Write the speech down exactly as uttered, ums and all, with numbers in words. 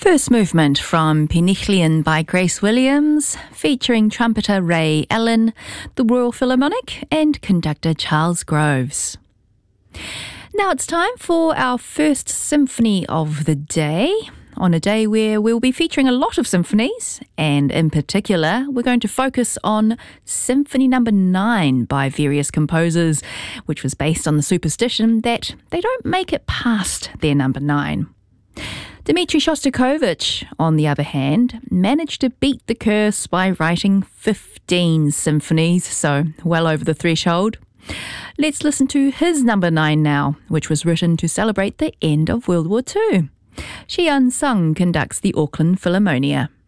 First movement from Penichlian by Grace Williams, featuring trumpeter Ray Allen, the Royal Philharmonic and conductor Charles Groves. Now it's time for our first symphony of the day, on a day where we'll be featuring a lot of symphonies, and in particular we're going to focus on Symphony Number nine by various composers, which was based on the superstition that they don't make it past their number nine. Dmitri Shostakovich, on the other hand, managed to beat the curse by writing fifteen symphonies, so well over the threshold. Let's listen to his number nine now, which was written to celebrate the end of World War Two. Xian Sung conducts the Auckland Philharmonia.